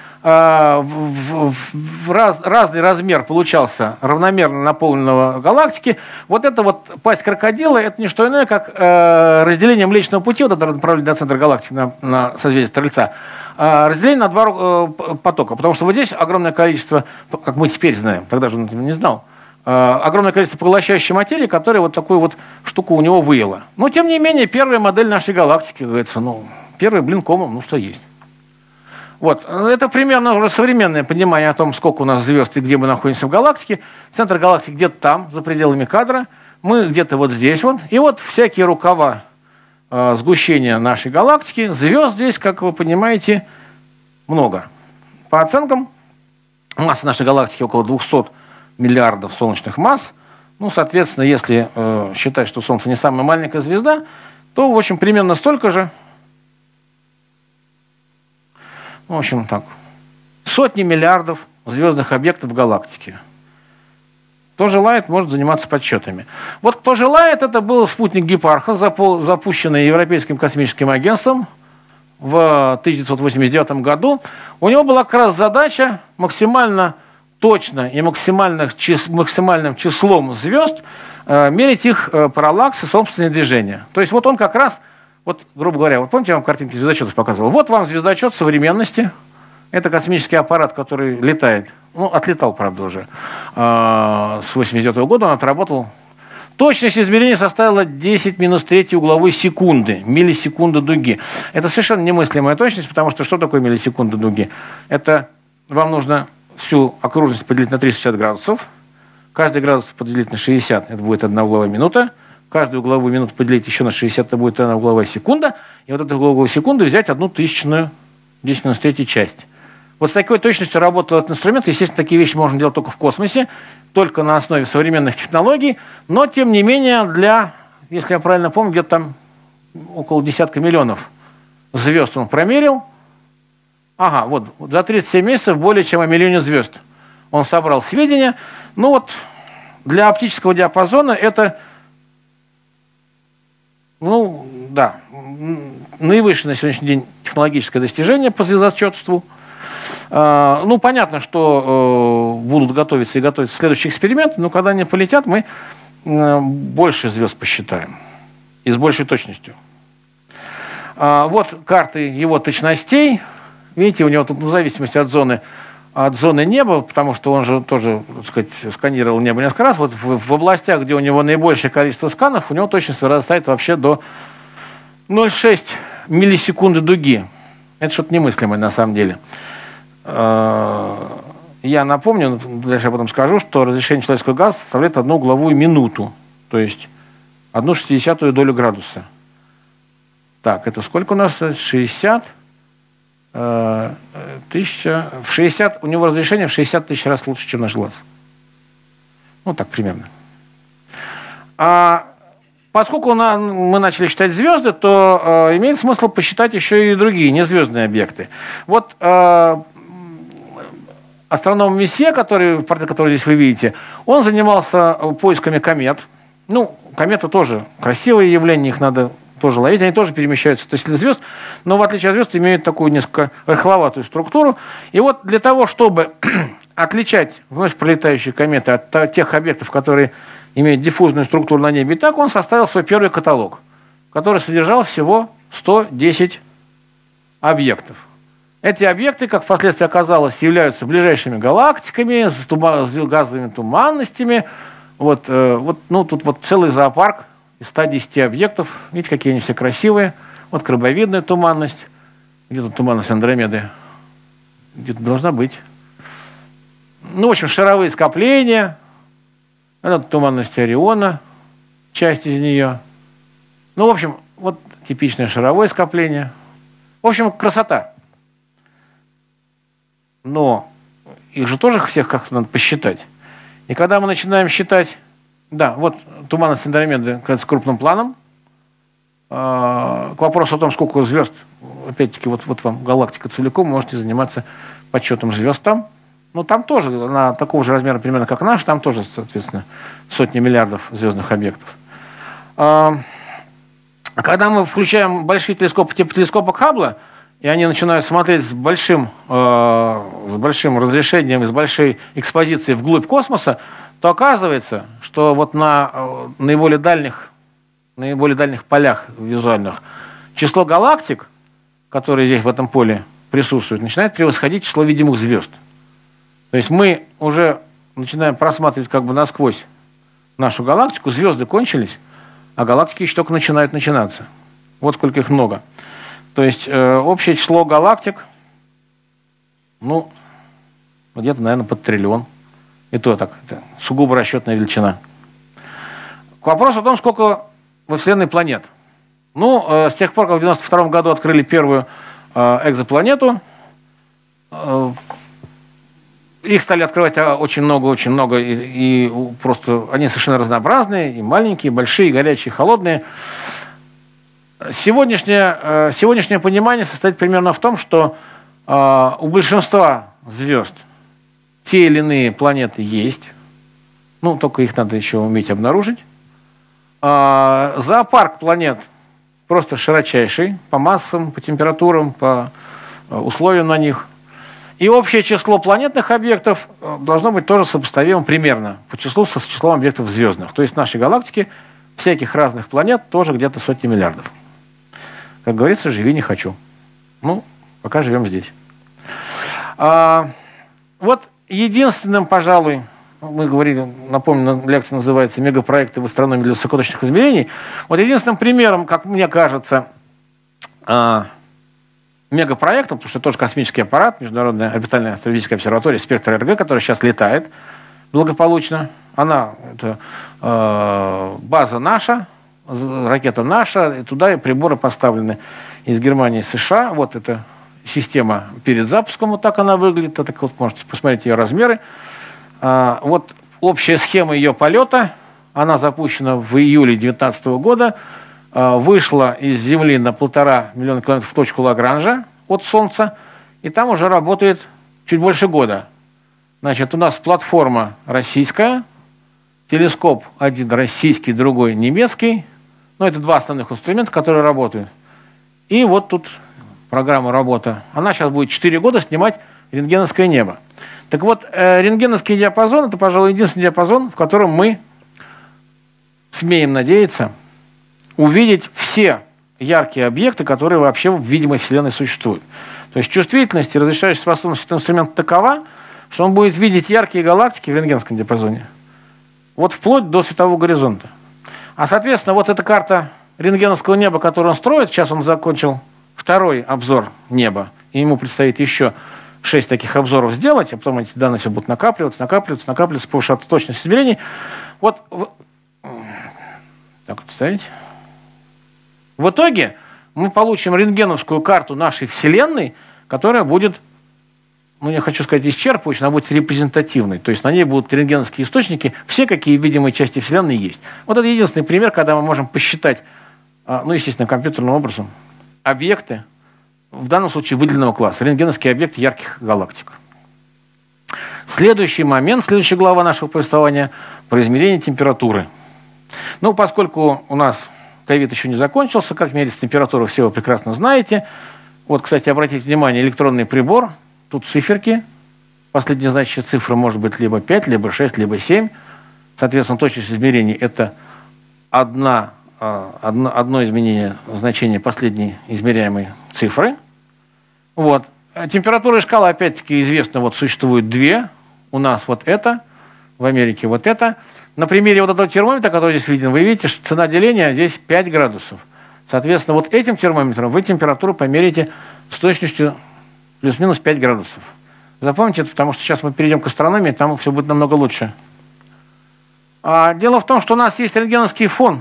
разный размер получался равномерно наполненного галактики. Вот это вот пасть крокодила, это не что иное, как разделение Млечного Пути, вот это направление до центра галактики на созвездие Стрельца, разделение на два потока. Потому что вот здесь огромное количество, как мы теперь знаем, тогда же он этого не знал, огромное количество поглощающей материи, которая вот такую вот штуку у него выела. Но, тем не менее, первая модель нашей галактики, говорится, первый блин комом, что есть. Вот, это примерно уже современное понимание о том, сколько у нас звезд и где мы находимся в галактике. Центр галактики где-то там, за пределами кадра, мы где-то вот здесь вот. И вот всякие рукава сгущения нашей галактики, звезд здесь, как вы понимаете, много. По оценкам, масса нашей галактики около 200 миллиардов солнечных масс. Соответственно, если считать, что Солнце не самая маленькая звезда, то, в общем, примерно столько же. В общем, так. Сотни миллиардов звездных объектов в галактике. Кто желает, может заниматься подсчетами. Вот кто желает, это был спутник Гепарха, запущенный Европейским космическим агентством в 1989 году. У него была как раз задача максимально точно и максимальным числом звезд мерить их параллакс и собственные движения. То есть вот он как раз, вот, грубо говоря, вот помните, я вам картинки звездочетов показывал? Вот вам звездочет современности. Это космический аппарат, который летает. Отлетал, правда, уже с 89 года, он отработал. Точность измерения составила 10-3 угловой секунды, миллисекунды дуги. Это совершенно немыслимая точность, потому что такое миллисекунда дуги? Это вам нужно всю окружность поделить на 360 градусов. Каждый градус поделить на 60, это будет 1 угловая минута. Каждую угловую минуту поделить еще на 60, это будет 1 угловая секунда. И вот эту угловую секунду взять 1/1000 10-3 часть. Вот с такой точностью работал этот инструмент. Естественно, такие вещи можно делать только в космосе, только на основе современных технологий. Но, тем не менее, если я правильно помню, где-то там около десятка миллионов звезд он промерил. Ага, вот за 37 месяцев более чем о миллионе звезд он собрал сведения. Для оптического диапазона это, наивысшее на сегодняшний день технологическое достижение по звездочетству. Понятно, что будут готовиться следующие эксперименты, но когда они полетят, мы больше звезд посчитаем и с большей точностью. Вот карты его точностей. Видите, у него тут, в зависимости от зоны неба, потому что он же тоже, так сказать, сканировал небо несколько раз, вот в областях, где у него наибольшее количество сканов, у него точность вырастает вообще до 0,6 миллисекунды дуги. Это что-то немыслимое на самом деле. Я напомню, дальше я потом скажу, что разрешение человеческого газа составляет 1 угловую минуту, то есть 1/60 долю градуса. Так, это сколько у нас? 60 тысяча. В 60, у него разрешение в 60 тысяч раз лучше, чем наш глаз. Так примерно. Поскольку мы начали считать звезды, то имеет смысл посчитать еще и другие незвездные объекты. Вот астроном Месье, портрет, который здесь вы видите, он занимался поисками комет. Кометы тоже красивые явления, их надо тоже ловить, они тоже перемещаются относительно звезд, но в отличие от звезд имеют такую несколько рыхловатую структуру. И вот для того, чтобы отличать вновь пролетающие кометы от тех объектов, которые имеют диффузную структуру на небе, и так он составил свой первый каталог, который содержал всего 110 объектов. Эти объекты, как впоследствии оказалось, являются ближайшими галактиками, с газовыми туманностями. Тут вот целый зоопарк из 110 объектов. Видите, какие они все красивые. Вот крабовидная туманность. Где тут туманность Андромеды? Где-то должна быть. В общем, шаровые скопления. Это туманность Ориона, часть из нее. В общем, вот типичное шаровое скопление. В общем, красота. Но их же тоже всех как-то надо посчитать. И когда мы начинаем считать, да, вот туманность Андромеды с крупным планом, к вопросу о том, сколько звезд, опять-таки, вот вам галактика целиком, можете заниматься подсчетом звезд там. Там тоже, она такого же размера примерно, как наша, там тоже, соответственно, сотни миллиардов звездных объектов. Когда мы включаем большие телескопы типа телескопа Хаббла, и они начинают смотреть с большим разрешением, с большой экспозицией вглубь космоса, то оказывается, что вот на наиболее дальних полях визуальных число галактик, которые здесь в этом поле присутствуют, начинает превосходить число видимых звезд. То есть мы уже начинаем просматривать как бы насквозь нашу галактику, звезды кончились, а галактики еще только начинают начинаться. Вот сколько их много. То есть общее число галактик, где-то, наверное, под триллион. И то так, это сугубо расчетная величина. К вопросу о том, сколько во Вселенной планет. С тех пор, как в 1992 году открыли первую экзопланету, их стали открывать очень много, и просто они совершенно разнообразные, и маленькие, и большие, и горячие, и холодные. Сегодняшнее понимание состоит примерно в том, что у большинства звезд те или иные планеты есть, только их надо еще уметь обнаружить. Зоопарк планет просто широчайший, по массам, по температурам, по условиям на них. И общее число планетных объектов должно быть тоже сопоставимо примерно по числу с числом объектов звездных. То есть в нашей галактике всяких разных планет тоже где-то сотни миллиардов. Как говорится, живи не хочу. Пока живем здесь. Вот единственным, пожалуй, мы говорили, напомню, лекция называется «Мегапроекты в астрономии для высокоточных измерений». Вот единственным примером, как мне кажется, мегапроектом, потому что это тоже космический аппарат, Международная орбитальная астрономическая обсерватория «Спектр-РГ», которая сейчас летает благополучно. Это база наша, ракета наша, и туда и приборы поставлены из Германии и США. Вот эта система перед запуском, вот так она выглядит. Так вот можете посмотреть ее размеры. Вот общая схема ее полета. Она запущена в июле 2019 года. Вышла из Земли на 1,5 миллиона километров в точку Лагранжа от Солнца. И там уже работает чуть больше года. Значит, у нас платформа российская, телескоп один российский, другой немецкий. Это два основных инструмента, которые работают. И вот тут программа работа. Она сейчас будет 4 года снимать рентгеновское небо. Так вот, рентгеновский диапазон – это, пожалуй, единственный диапазон, в котором мы смеем надеяться увидеть все яркие объекты, которые вообще в видимой Вселенной существуют. То есть чувствительность и разрешающая способность этого инструмента такова, что он будет видеть яркие галактики в рентгеновском диапазоне. Вот вплоть до светового горизонта. А, соответственно, вот эта карта рентгеновского неба, которую он строит, сейчас он закончил второй обзор неба, и ему предстоит еще 6 таких обзоров сделать, а потом эти данные все будут накапливаться, повышаться точность измерений. Вот, так вот ставить. В итоге мы получим рентгеновскую карту нашей Вселенной, которая будет, я хочу сказать, исчерпывающей, она будет репрезентативной. То есть на ней будут рентгеновские источники, все, какие видимые части Вселенной есть. Вот это единственный пример, когда мы можем посчитать, естественно, компьютерным образом, объекты, в данном случае выделенного класса, рентгеновский объект ярких галактик. Следующий момент, следующая глава нашего повествования про измерение температуры. Поскольку у нас ковид еще не закончился, как мерить температуру, все вы прекрасно знаете. Вот, кстати, обратите внимание, электронный прибор, тут циферки, последняя значащая цифра может быть либо 5, либо 6, либо 7. Соответственно, точность измерений – это одно изменение значения последней измеряемой цифры. Вот. Температура и шкала, опять-таки, известно, вот существует две. У нас вот это, в Америке вот это. На примере вот этого термометра, который здесь виден, вы видите, что цена деления здесь 5 градусов. Соответственно, вот этим термометром вы температуру померите с точностью плюс-минус 5 градусов. Запомните это, потому что сейчас мы перейдем к астрономии, там все будет намного лучше. Дело в том, что у нас есть рентгеновский фон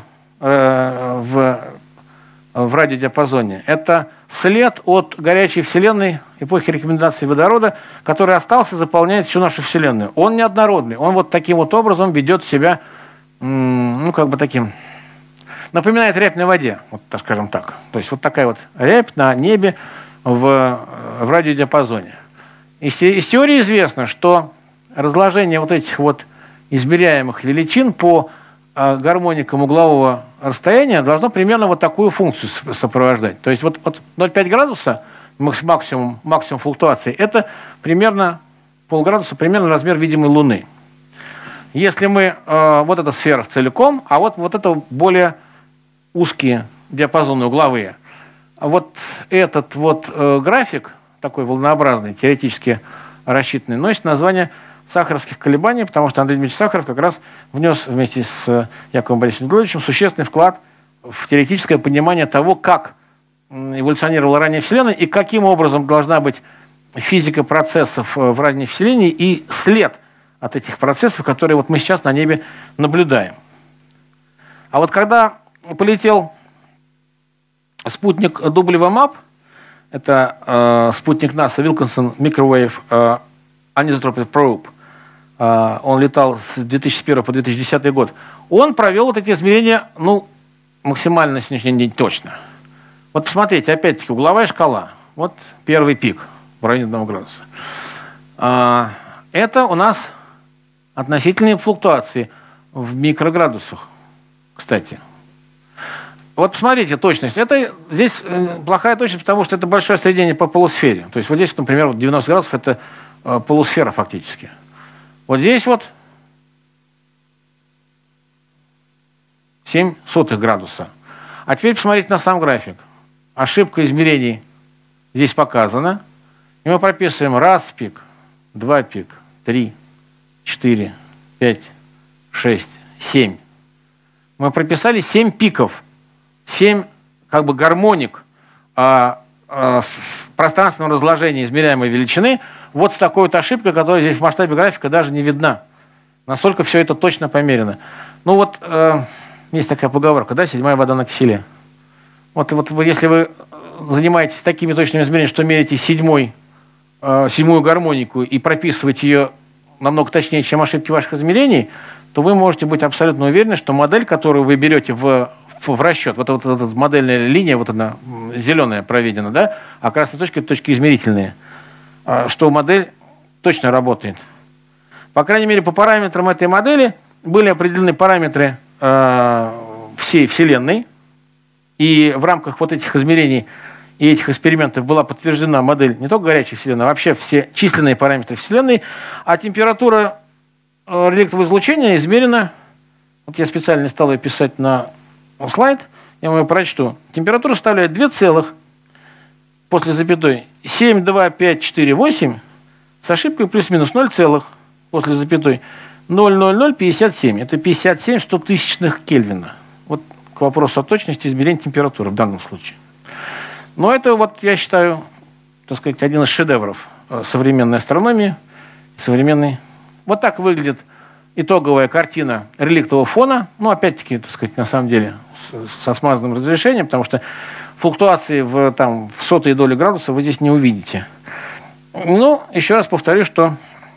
в радиодиапазоне. Это след от горячей Вселенной эпохи рекомендаций водорода, который остался, заполняет всю нашу Вселенную. Он неоднородный, он вот таким вот образом ведет себя, ну, как бы таким, напоминает рябь на воде, вот, так скажем так. То есть вот такая вот рябь на небе в радиодиапазоне. Из теории известно, что разложение вот этих вот измеряемых величин по гармоникам углового расстояния должно примерно вот такую функцию сопровождать. То есть вот 0,5 градуса максимум флуктуации – это примерно полградуса, примерно размер видимой Луны. Если мы вот эта сфера целиком, а вот это более узкие диапазоны угловые. Вот этот вот график, такой волнообразный, теоретически рассчитанный, носит название сахаровских колебаний, потому что Андрей Дмитриевич Сахаров как раз внес вместе с Яковом Борисовичем Григорьевичем существенный вклад в теоретическое понимание того, как эволюционировала ранняя Вселенная и каким образом должна быть физика процессов в ранней Вселенной и след от этих процессов, которые вот мы сейчас на небе наблюдаем. А вот когда полетел спутник WMAP, это спутник НАСА Wilkinson Microwave Anisotropic Probe, он летал с 2001 по 2010 год, он провел вот эти измерения, ну, максимально на сегодняшний день точно. Вот посмотрите, опять-таки, угловая шкала, вот первый пик в районе 1 градуса. Это у нас относительные флуктуации в микроградусах, кстати. Вот посмотрите точность. Это здесь плохая точность, потому что это большое среднение по полусфере. То есть вот здесь, например, вот 90 градусов – это полусфера фактически. Вот здесь вот 0,07 градуса. А теперь посмотрите на сам график. Ошибка измерений здесь показана. И мы прописываем раз пик, 2 пик, 3, 4, 5, 6, 7. Мы прописали 7 пиков, 7 как бы гармоник пространственного разложения измеряемой величины вот с такой вот ошибкой, которая здесь в масштабе графика даже не видна. Настолько все это точно померено. Ну вот, есть такая поговорка, да, седьмая вода на киселе. Вот вы, если вы занимаетесь такими точными измерениями, что меряете седьмую гармонику и прописываете ее намного точнее, чем ошибки ваших измерений, то вы можете быть абсолютно уверены, что модель, которую вы берете в расчет, вот эта модельная линия, вот она зеленая проведена, да, а красная точка – это точки измерительные, что модель точно работает. По крайней мере, по параметрам этой модели были определены параметры всей Вселенной, и в рамках вот этих измерений и этих экспериментов была подтверждена модель не только горячей Вселенной, а вообще все численные параметры Вселенной, а температура реликтового излучения измерена, вот я специально стал ее писать на слайд, я вам ее прочту. Температура составляет 2 целых, после запятой, 7, 2, 5, 4, 8, с ошибкой плюс-минус 0 целых, после запятой, 0,0057. Это 57 стотысячных Кельвина. Вот к вопросу о точности измерения температуры в данном случае. Но это, вот, я считаю, так сказать, один из шедевров современной астрономии, современной. Вот так выглядит итоговая картина реликтового фона. Ну, опять-таки, так сказать, на самом деле, со смазанным разрешением, потому что флуктуации в сотые доли градуса вы здесь не увидите. Ну, еще раз повторю, что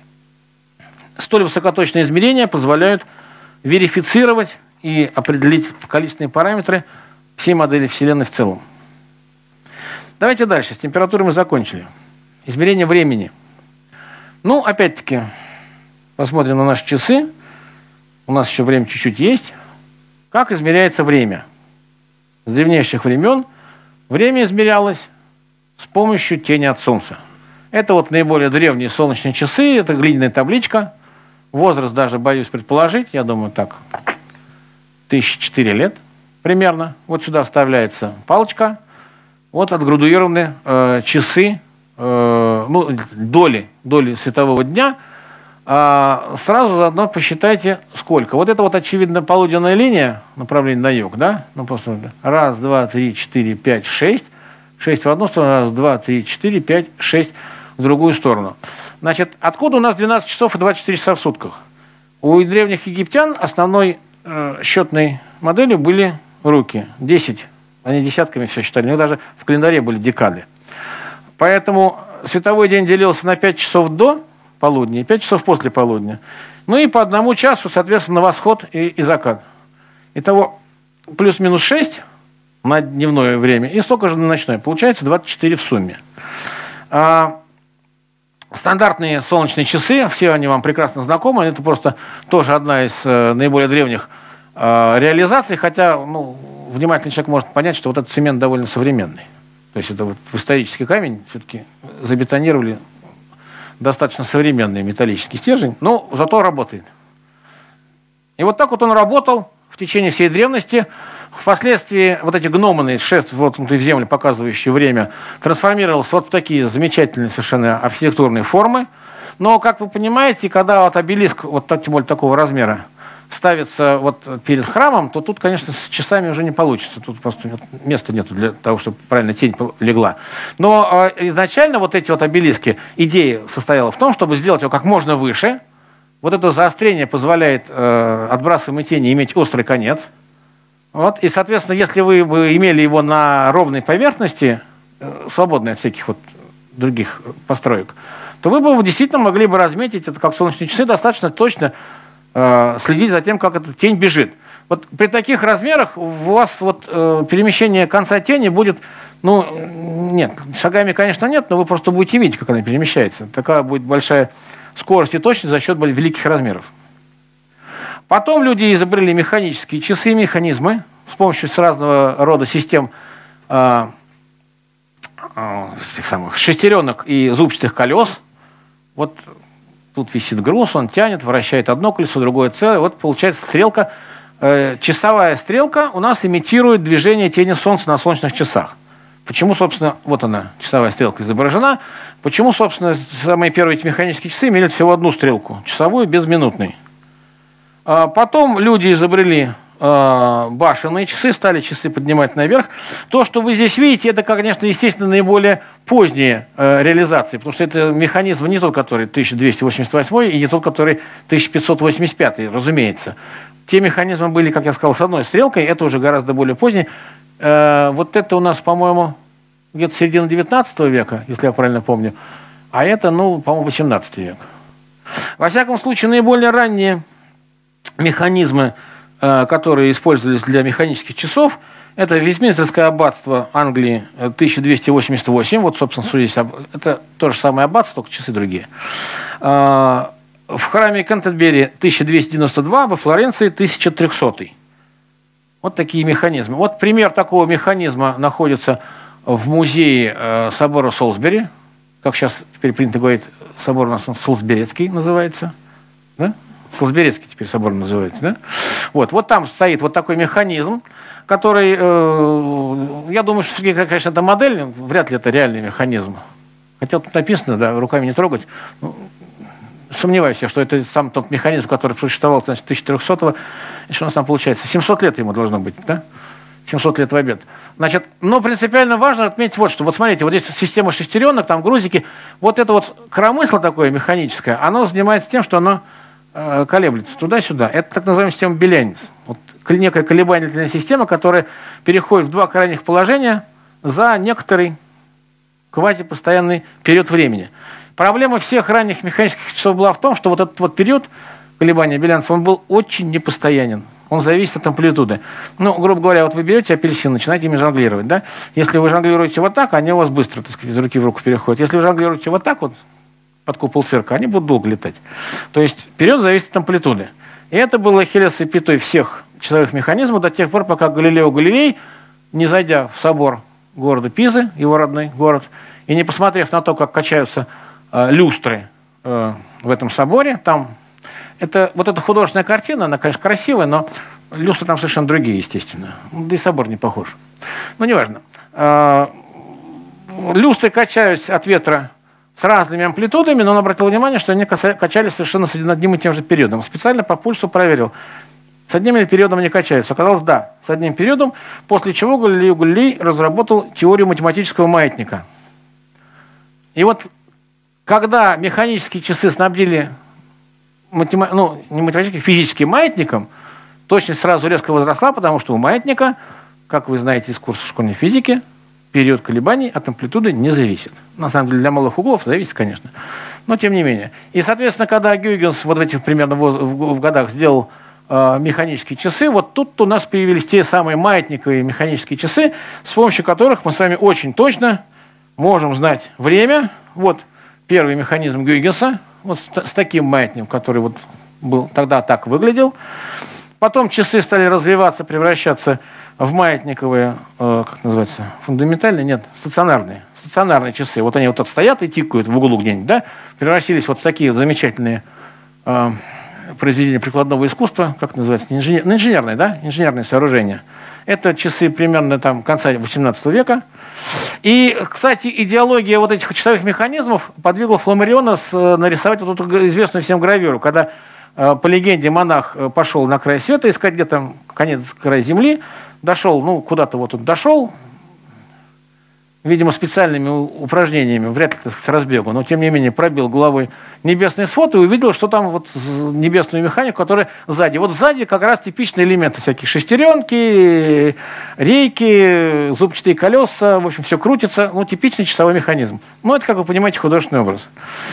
столь высокоточные измерения позволяют верифицировать и определить количественные параметры всей модели Вселенной в целом. Давайте дальше. С температурой мы закончили. Измерение времени. Ну, опять-таки, посмотрим на наши часы. У нас еще время чуть-чуть есть. Как измеряется время? С древнейших времен время измерялось с помощью тени от Солнца. Это вот наиболее древние солнечные часы, это глиняная табличка. Возраст даже боюсь предположить, я думаю, так, 1004 лет примерно. Вот сюда вставляется палочка. Вот отградуированы часы, доли светового дня. Сразу заодно посчитайте, сколько. Вот это вот, очевидно, полуденная линия, направление на юг, да? Ну, просто раз, два, три, четыре, пять, шесть. 6 в одну сторону, раз, два, три, четыре, пять, 6 в другую сторону. Значит, откуда у нас 12 часов и 24 часа в сутках? У древних египтян основной счетной моделью были руки. 10. Они десятками все считали. У них даже в календаре были декады. Поэтому световой день делился на 5 часов до полудня и 5 часов после полудня. Ну и по одному часу, соответственно, восход и закат. Итого плюс-минус 6 на дневное время и столько же на ночное. Получается 24 в сумме. Стандартные солнечные часы, все они вам прекрасно знакомы, это просто тоже одна из наиболее древних реализаций, хотя внимательный человек может понять, что вот этот цемент довольно современный. То есть это вот в исторический камень все-таки забетонировали достаточно современный металлический стержень, но зато работает. И вот так вот он работал в течение всей древности. Впоследствии вот эти гномоны, шест воткнутый в землю, показывающие время, трансформировался вот в такие замечательные совершенно архитектурные формы. Но, как вы понимаете, когда вот обелиск, вот тем более такого размера, ставится вот перед храмом, то тут, конечно, с часами уже не получится. Тут просто места нету для того, чтобы правильно тень легла. Но изначально вот эти вот обелиски, идея состояла в том, чтобы сделать его как можно выше. Вот это заострение позволяет отбрасываемой тени иметь острый конец. Вот. И, соответственно, если вы бы имели его на ровной поверхности, свободной от всяких вот других построек, то вы бы действительно могли бы разметить это как солнечные часы, достаточно точно следить за тем, как эта тень бежит. Вот при таких размерах у вас вот перемещение конца тени будет, нет, шагами, конечно, нет, но вы просто будете видеть, как она перемещается. Такая будет большая скорость и точность за счет великих размеров. Потом люди изобрели механические часы, механизмы с помощью разного рода систем тех самых шестеренок и зубчатых колес. Вот тут висит груз, он тянет, вращает одно колесо, другое целое. Вот получается стрелка, часовая стрелка у нас имитирует движение тени Солнца на солнечных часах. Почему, собственно, вот она, часовая стрелка изображена. Почему, собственно, самые первые эти механические часы имели всего одну стрелку, часовую без минутной. Потом люди изобрели башенные часы, стали часы поднимать наверх. То, что вы здесь видите, это, конечно, естественно, наиболее поздние реализации, потому что это механизм не тот, который 1288 и не тот, который 1585, разумеется. Те механизмы были, как я сказал, с одной стрелкой, это уже гораздо более поздние. Вот это у нас, по-моему, где-то середина 19 века, если я правильно помню, а это, по-моему, 18 век. Во всяком случае, наиболее ранние механизмы, которые использовались для механических часов, это Вестминстерское аббатство Англии 1288. Вот, собственно, судить, это то же самое аббатство, только часы другие. В храме Кентербери 1292, во Флоренции 1300. Вот такие механизмы. Вот пример такого механизма находится в музее собора Солсбери. Как сейчас теперь принято говорить, собор у нас Солсберецкий называется. Да? Солсберецкий теперь собор называется, да? Вот там стоит вот такой механизм, который, я думаю, что, конечно, это модель, вряд ли это реальный механизм. Хотя тут написано, да, руками не трогать. Сомневаюсь я, что это сам тот механизм, который существовал, значит, 1300-го. И что у нас там получается? 700 лет ему должно быть, да? 700 лет в обед. Значит, но принципиально важно отметить вот что. Вот смотрите, вот здесь система шестеренок, там грузики. Вот это вот коромысло такое механическое, оно занимается тем, что оно колеблется туда-сюда. Это так называемая система Белянец. Вот некая колебательная система, которая переходит в два крайних положения за некоторый квазипостоянный период времени. Проблема всех ранних механических часов была в том, что вот этот вот период колебания Белянца, он был очень непостоянен. Он зависит от амплитуды. Грубо говоря, вот вы берете апельсин, начинаете ими жонглировать, да? Если вы жонглируете вот так, они у вас быстро, так сказать, из руки в руку переходят. Если вы жонглируете вот так вот, под купол цирка, они будут долго летать. То есть период зависит от амплитуды. И это было ахиллесовой пятой всех часовых механизмов до тех пор, пока Галилео Галилей не зайдя в собор города Пизы, его родной город, и не посмотрев на то, как качаются люстры в этом соборе, там вот эта художественная картина, она, конечно, красивая, но люстры там совершенно другие, естественно. Да и собор не похож. Но неважно. Люстры качаются от ветра с разными амплитудами, но он обратил внимание, что они качались совершенно с одним и тем же периодом. Специально по пульсу проверил, с одним ли периодом они качаются. Оказалось, да, с одним периодом, после чего Галилей разработал теорию математического маятника. И вот, когда механические часы снабдили не математическим, физическим маятником, точность сразу резко возросла, потому что у маятника, как вы знаете из курса школьной физики, период колебаний от амплитуды не зависит. На самом деле для малых углов зависит, конечно, но тем не менее. И, соответственно, когда Гюйгенс вот в этих примерно в годах сделал механические часы, вот тут у нас появились те самые маятниковые механические часы, с помощью которых мы с вами очень точно можем знать время. Вот первый механизм Гюйгенса, вот с таким маятником, который вот был тогда так выглядел. Потом часы стали развиваться, превращаться в маятниковые, как называется, фундаментальные, нет, стационарные часы. Вот они вот тут стоят и тикают в углу где-нибудь, да, превратились вот в такие вот замечательные произведения прикладного искусства, как называется, инженерные, да, инженерные сооружения. Это часы примерно там конца XVIII века. И, кстати, идеология вот этих часовых механизмов подвигла Фламариона нарисовать вот эту известную всем гравюру, когда по легенде монах пошел на край света искать где-то конец края земли, дошел, куда-то вот он дошел, видимо, специальными упражнениями, вряд ли, так сказать, с разбегу, но, тем не менее, пробил головой небесный свод и увидел, что там вот небесную механику, которая сзади. Вот сзади как раз типичные элементы, всякие шестеренки, рейки, зубчатые колеса, в общем, все крутится, типичный часовой механизм. Это, как вы понимаете, художественный образ.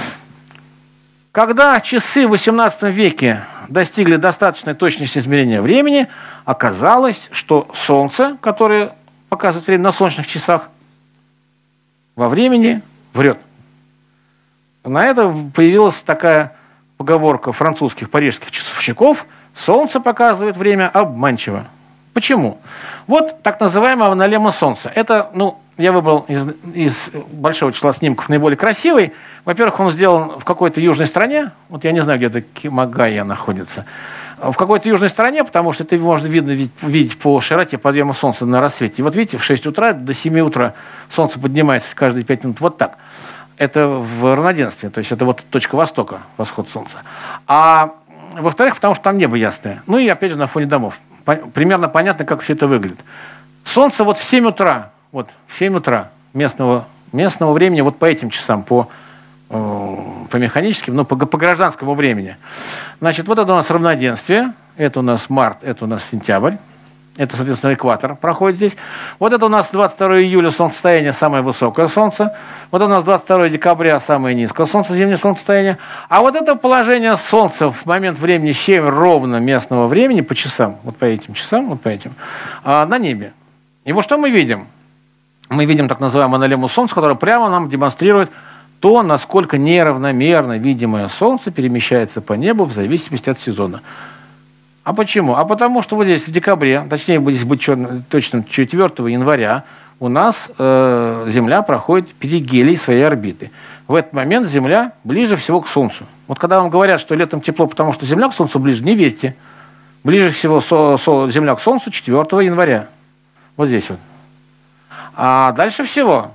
Когда часы в XVIII веке достигли достаточной точности измерения времени, оказалось, что Солнце, которое показывает время на солнечных часах, во времени врет. На это появилась такая поговорка французских, парижских часовщиков: Солнце показывает время обманчиво. Почему? Вот так называемая анолема Солнца. Это, я выбрал из большого числа снимков наиболее красивый. Во-первых, он сделан в какой-то южной стране. Вот я не знаю, где-то Кимагая находится. В какой-то южной стране, потому что это можно видеть по широте подъема Солнца на рассвете. И вот видите, в 6 утра до 7 утра Солнце поднимается каждые 5 минут вот так. Это в равноденствии, то есть это вот точка востока, восход Солнца. А во-вторых, потому что там небо ясное. И опять же на фоне домов. Примерно понятно, как все это выглядит. Солнце вот в 7 утра, местного времени, вот по этим часам, по механическим, по гражданскому времени. Значит, вот это у нас равноденствие, это у нас март, это у нас сентябрь, это, соответственно, экватор проходит здесь. Вот это у нас 22 июля солнцестояние, самое высокое солнце. Вот это у нас 22 декабря самое низкое солнце, зимнее солнцестояние. А вот это положение солнца в момент времени 7 ровно местного времени по часам, вот по этим часам, на небе. И вот что мы видим? Мы видим так называемую анолему Солнца, которая прямо нам демонстрирует то, насколько неравномерно видимое Солнце перемещается по небу в зависимости от сезона. А почему? А потому что вот здесь в декабре, точнее, здесь быть точным, 4 января, у нас Земля проходит перигелий своей орбиты. В этот момент Земля ближе всего к Солнцу. Вот когда вам говорят, что летом тепло, потому что Земля к Солнцу ближе, не верьте. Ближе всего Земля к Солнцу 4 января. Вот здесь вот. А дальше всего,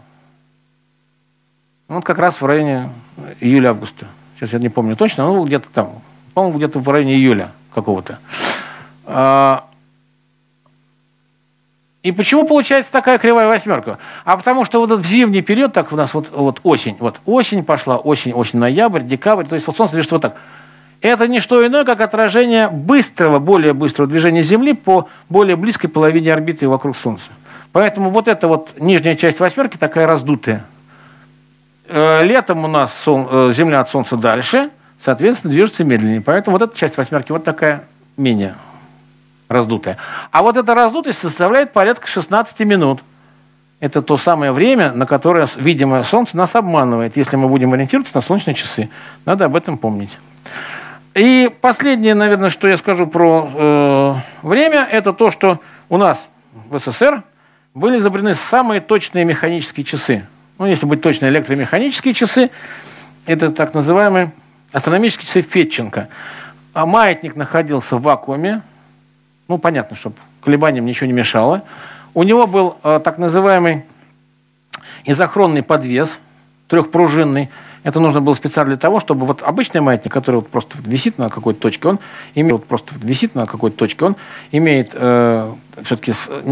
как раз в районе июля-августа. Сейчас я не помню точно, где-то там. По-моему, где-то в районе июля какого-то. И почему получается такая кривая восьмерка? А потому что вот в зимний период, так у нас вот осень. Вот осень пошла, осень, ноябрь, декабрь. То есть вот Солнце движется вот так. Это не что иное, как отражение более быстрого движения Земли по более близкой половине орбиты вокруг Солнца. Поэтому вот эта вот нижняя часть восьмерки такая раздутая. Летом у нас Земля от Солнца дальше, соответственно, движется медленнее. Поэтому вот эта часть восьмерки вот такая менее раздутая. А вот эта раздутость составляет порядка 16 минут. Это то самое время, на которое видимое Солнце нас обманывает, если мы будем ориентироваться на солнечные часы. Надо об этом помнить. И последнее, наверное, что я скажу про время, это то, что у нас в СССР были изобретены самые точные механические часы. Ну, если быть точно, электромеханические часы, это так называемые астрономические часы Фетченко. А маятник находился в вакууме, ну, понятно, чтобы колебаниям ничего не мешало. У него был так называемый изохронный подвес, трехпружинный. Это нужно было специально для того, чтобы вот обычный маятник, который вот просто висит на какой-то точке, он имеет все-таки